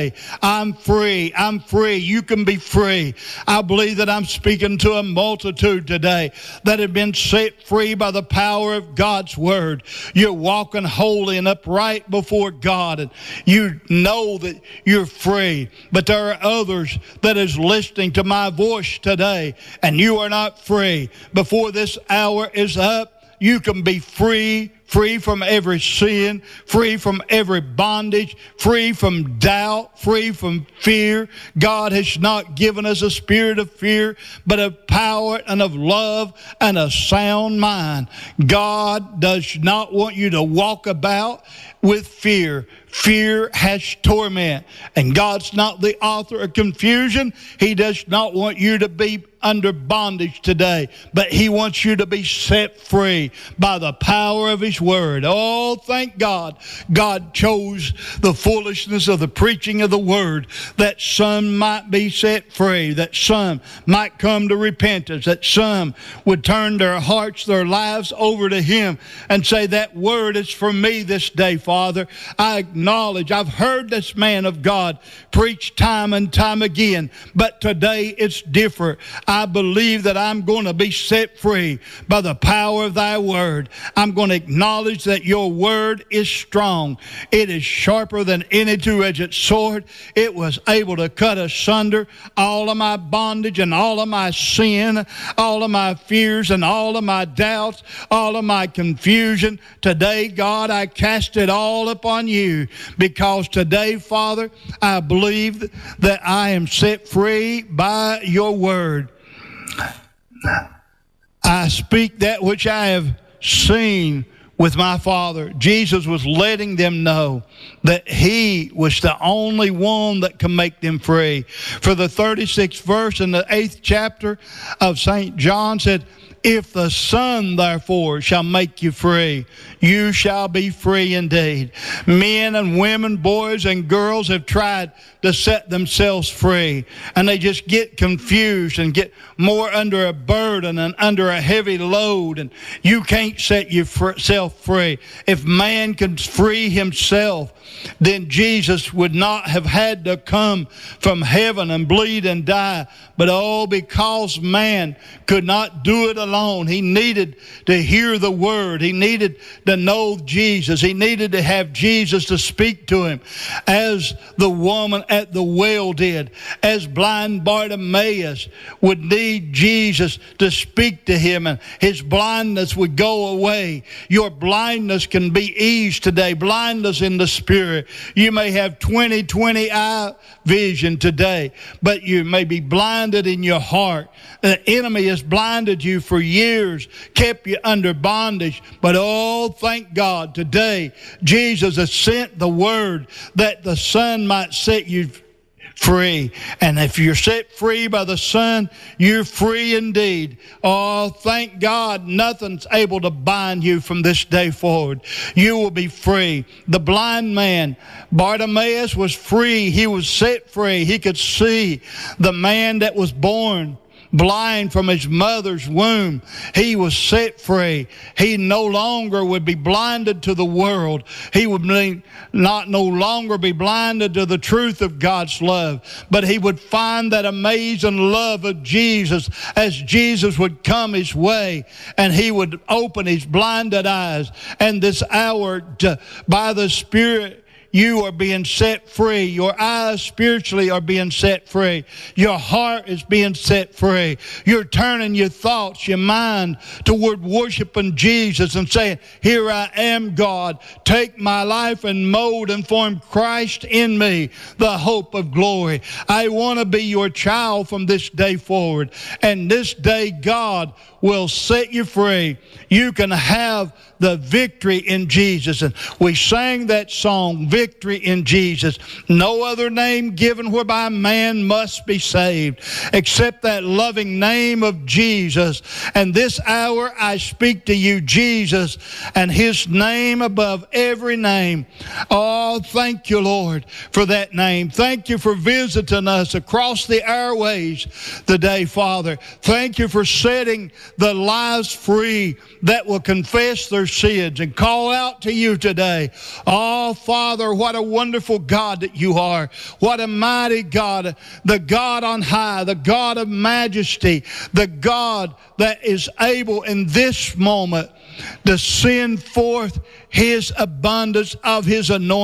I'm free. I'm free. You can be free. I believe that I'm speaking to a multitude today that have been set free by the power of God's word. You're walking holy and upright before God, and you know that you're free. But there are others that is listening to my voice today, and you are not free. Before this hour is up, you can be free. Free from every sin, free from every bondage, free from doubt, free from fear. God has not given us a spirit of fear, but of power and of love and a sound mind. God does not want you to walk about with fear. Fear has torment, and God's not the author of confusion. He does not want you to be under bondage today, but He wants you to be set free by the power of His word. Oh, thank God. God chose the foolishness of the preaching of the word that some might be set free, that some might come to repentance, that some would turn their hearts, their lives over to Him and say, that word is for me this day, Father. I acknowledge I've heard this man of God preach time and time again, but today it's different. I believe that I'm going to be set free by the power of thy word. I'm going to acknowledge that your word is strong. It is sharper than any two-edged sword. It was able to cut asunder all of my bondage and all of my sin, all of my fears and all of my doubts, all of my confusion. Today, God, I cast it all upon you, because today, Father, I believe that I am set free by your word. I speak that which I have seen with my Father. Jesus was letting them know that He was the only one that can make them free. For the 36th verse in the 8th chapter of St. John said, if the Son, therefore, shall make you free, you shall be free indeed. Men and women, boys and girls have tried to set themselves free, and they just get confused and get more under a burden and under a heavy load, and you can't set yourself free. If man can free himself, then Jesus would not have had to come from heaven and bleed and die. But oh, because man could not do it alone, he needed to hear the word. He needed to know Jesus. He needed to have Jesus to speak to him, as the woman at the well did, as blind Bartimaeus would need Jesus to speak to him, and his blindness would go away. Your blindness can be eased today, blindness in the spirit. You may have 20/20 eye vision today, but you may be blinded in your heart. The enemy has blinded you for years, kept you under bondage. But oh, thank God, today Jesus has sent the word that the Son might set you free. And if you're set free by the Son, you're free indeed. Oh, thank God, nothing's able to bind you from this day forward. You will be free. The blind man, Bartimaeus, was free. He was set free. He could see. The man that was born blind from his mother's womb, he was set free. He no longer would be blinded to the world. He would no longer be blinded to the truth of God's love, but he would find that amazing love of Jesus as Jesus would come his way, and he would open his blinded eyes. And this hour, by the Spirit, you are being set free. Your eyes spiritually are being set free. Your heart is being set free. You're turning your thoughts, your mind toward worshiping Jesus and saying, here I am, God. Take my life and mold and form Christ in me, the hope of glory. I want to be your child from this day forward. And this day, God will set you free. You can have the victory in Jesus. And we sang that song, Victory in Jesus. No other name given whereby man must be saved except that loving name of Jesus. And this hour I speak to you, Jesus, and His name above every name. Oh, thank you, Lord, for that name. Thank you for visiting us across the airways today, Father. Thank you for setting the lives free that will confess their sins and call out to you today. Oh, Father, Father, what a wonderful God that you are. What a mighty God, the God on high, the God of majesty, the God that is able in this moment to send forth His abundance of His anointing.